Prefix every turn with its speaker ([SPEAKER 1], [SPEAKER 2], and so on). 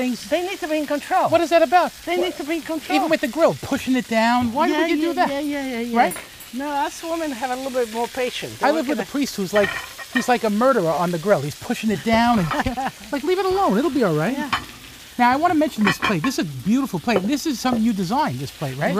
[SPEAKER 1] things.
[SPEAKER 2] They need to be in control.
[SPEAKER 1] What is that about?
[SPEAKER 2] They need to be in control.
[SPEAKER 1] Even with the grill, pushing it down. Why would you do that?
[SPEAKER 2] Yeah.
[SPEAKER 1] Right?
[SPEAKER 2] No, us women have a little bit more patience.
[SPEAKER 1] I live with a priest who's like, he's like a murderer on the grill. He's pushing it down and like, leave it alone. It'll be all right.
[SPEAKER 2] Yeah.
[SPEAKER 1] Now, I want to mention this plate. This is a beautiful plate. This is something you designed, this plate, right?